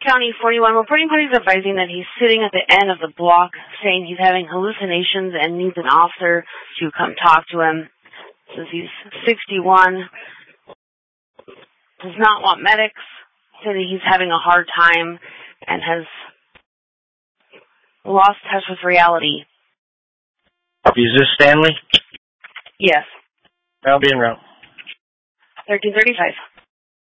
County 41, reporting parties advising that he's sitting at the end of the block saying he's having hallucinations and needs an officer to come talk to him. Says he's 61, does not want medics, said that he's having a hard time and has lost touch with reality. Is this Stanley? Yes. I'll be en route. 1335.